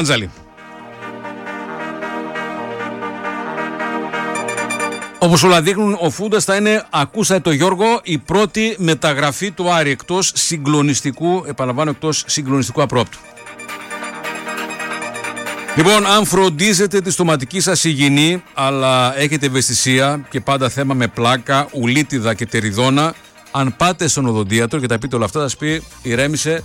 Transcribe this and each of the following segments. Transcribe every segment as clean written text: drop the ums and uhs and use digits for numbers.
Όπως όλα δείχνουν, ο Φούντας θα είναι, ακούσατε το Γιώργο, η πρώτη μεταγραφή του Άρη εκτός συγκλονιστικού, επαναλαμβάνω, εκτός συγκλονιστικού απρόπτου. Λοιπόν, αν φροντίζετε τη στοματική σας υγιεινή, αλλά έχετε ευαισθησία και πάντα θέμα με πλάκα, ουλίτιδα και τεριδόνα, αν πάτε στον οδοντίατρο και τα πείτε όλα αυτά, θα σας πει, ηρέμησε,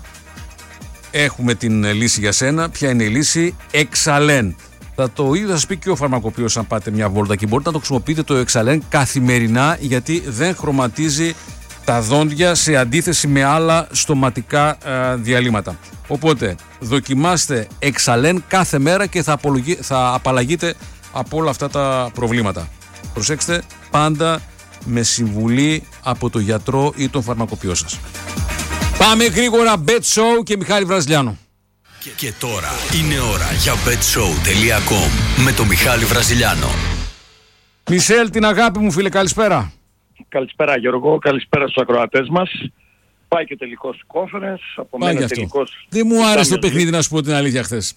έχουμε την λύση για σένα. Ποια είναι η λύση? Εξαλέν. Το ίδιο θα σας πει και ο φαρμακοποιός αν πάτε μια βόλτα, και μπορείτε να το χρησιμοποιείτε το Εξαλέν καθημερινά, γιατί δεν χρωματίζει τα δόντια σε αντίθεση με άλλα στοματικά διαλύματα. Οπότε δοκιμάστε Εξαλέν κάθε μέρα και θα απαλλαγείτε από όλα αυτά τα προβλήματα. Προσέξτε, πάντα με συμβουλή από τον γιατρό ή τον φαρμακοποιό σας. Πάμε γρήγορα, Bet Show και Μιχάλη Βραζιλιάνο. Και τώρα είναι ώρα για betshow.com με τον Μιχάλη Βραζιλιάνο. Μισελ, την αγάπη μου φίλε, καλησπέρα. Καλησπέρα Γιώργο, καλησπέρα στους ακροατές μας. Πάει και τελικός του Conference, από μένα τελικός... Δεν μου άρεσε το παιχνίδι, να σου πω την αλήθεια, χθες.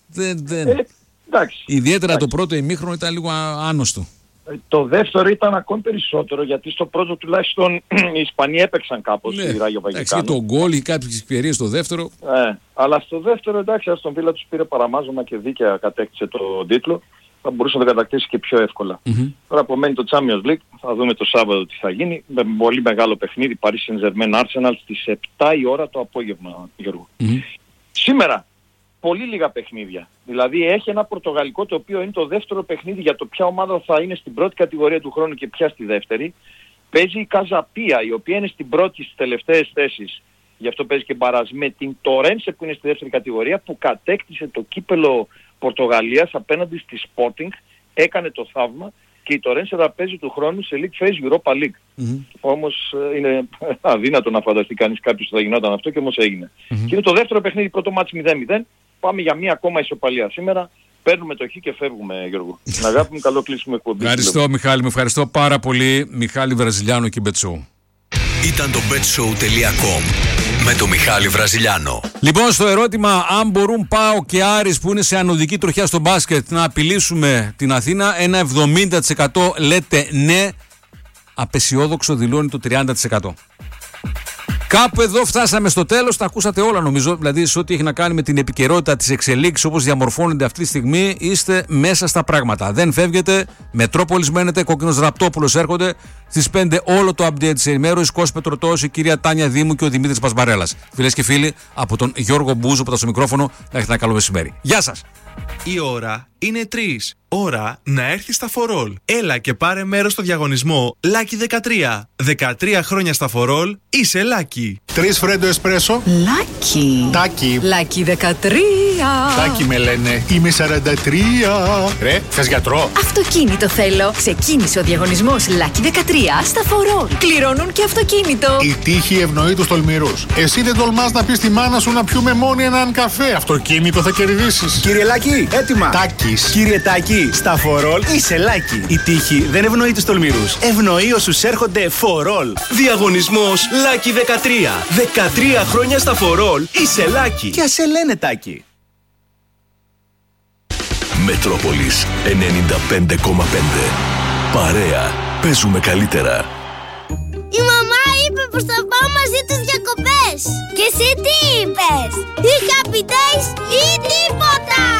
Εντάξει. Ιδιαίτερα το πρώτο ημίχρονο ήταν λίγο άνοστο. Το δεύτερο ήταν ακόμη περισσότερο, γιατί στο πρώτο τουλάχιστον οι Ισπανοί έπαιξαν κάπως στη Ράγιο Βαγικάνο. Εντάξει, το γκολ, είχε κάποιες ευκαιρίες στο δεύτερο. Αλλά στο δεύτερο, εντάξει, Αστον Βίλα τους πήρε παραμάζωμα και δίκαια κατέκτησε τον τίτλο. Θα μπορούσε να το κατακτήσει και πιο εύκολα. Τώρα απομένει το Champions League, θα δούμε το Σάββατο τι θα γίνει. Με πολύ μεγάλο παιχνίδι, Paris Saint-Germain Arsenal στις 7 η ώρα το απόγευμα, Γιώργο. Σήμερα, πολύ λίγα παιχνίδια. Δηλαδή έχει ένα πορτογαλικό, το οποίο είναι το δεύτερο παιχνίδι για το ποια ομάδα θα είναι στην πρώτη κατηγορία του χρόνου και ποια στη δεύτερη. Παίζει η Καζαπία, η οποία είναι στην πρώτη στις τελευταίες θέσεις. Γι' αυτό παίζει και μπαράζ με την Τορένσε που είναι στη δεύτερη κατηγορία, που κατέκτησε το κύπελο Πορτογαλίας απέναντι στη Sporting, έκανε το θαύμα, και η Τορένσε θα παίζει του χρόνου σε League Phase Europa League. Όμως είναι αδύνατο να φανταστεί κανείς κάποιος ότι θα γινόταν αυτό, και όμως έγινε. Και είναι το δεύτερο παιχνίδι, πρώτο μάτς 0-0. Πάμε για μία ακόμα ισοπαλία σήμερα. Παίρνουμε το χ και φεύγουμε, Γιώργο. Την αγάπη μου, καλό κλείσιμο εκπομπή. Ευχαριστώ Μιχάλη, μου ευχαριστώ πάρα πολύ. Μιχάλη Βραζιλιάνο και Bet Show. Ήταν το betshow.com με το Μιχάλη Βραζιλιάνο. Λοιπόν, στο ερώτημα αν μπορούν ΠΑΟΚ και Άρης που είναι σε ανωδική τροχιά στο μπάσκετ να απειλήσουμε την Αθήνα, ένα 70% λέτε ναι, απεσιόδοξο δηλώνει το 30%. Κάπου εδώ φτάσαμε στο τέλος, τα ακούσατε όλα νομίζω, δηλαδή σε ό,τι έχει να κάνει με την επικαιρότητα της εξελίξης όπως διαμορφώνονται αυτή τη στιγμή, είστε μέσα στα πράγματα. Δεν φεύγετε, Μετρόπολης μένετε, Κόκκινος Ραπτόπουλος έρχονται, στις 5 όλο το update της ενημέρωσης, Κώστας Πετρωτός, η κυρία Τάνια Δήμου και ο Δημήτρης Πασμπαρέλας. Φίλες και φίλοι, από τον Γιώργο Μπούζο που ήταν στο μικρόφωνο, να έχετε ένα καλό μεσημέρι. Γεια σας! Η ώρα είναι 3. Ώρα να έρθει στα For All. Έλα και πάρε μέρος στο διαγωνισμό Lucky 13. 13 χρόνια στα For All, είσαι Lucky. 3 φρέντο εσπρέσο. Lucky. Τάκι. Lucky 13. Τάκι με λένε. Είμαι 43. Ρε, θες γιατρό? Αυτοκίνητο θέλω. Ξεκίνησε ο διαγωνισμός Lucky 13 στα For All. Κληρώνουν και αυτοκίνητο. Η τύχη ευνοεί τους τολμηρούς. Εσύ δεν τολμάς να πεις στη μάνα σου να πιούμε μόνοι έναν καφέ. Αυτοκίνητο θα κερδίσεις. Κύριε Λάκη, έτοιμα. Τάκης. Κύριε Τάκη, στα For All είσαι Λάκη. Η τύχη δεν ευνοεί τους τολμηρούς. Ευνοεί όσους έρχονται For All. Διαγωνισμός Lucky 13. 13 χρόνια στα For All, είσαι Lucky. Και ας σε λένε Τάκη. Μετρόπολης 95,5. Παρέα, παίζουμε καλύτερα. Η μαμά είπε πως θα πάω μαζί τους διακοπές. Και εσύ τι είπες? Ή happy days ή τίποτα.